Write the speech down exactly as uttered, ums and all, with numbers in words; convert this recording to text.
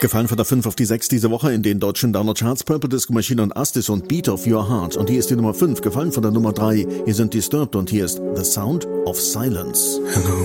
Gefallen von der fünf auf die sechs diese Woche in den deutschen Downer-Charts. Purple Disco Machine und Astis und Beat of Your Heart. Und hier ist die Nummer fünf, gefallen von der Nummer drei. Hier sind Disturbed und hier ist The Sound of Silence. Hello.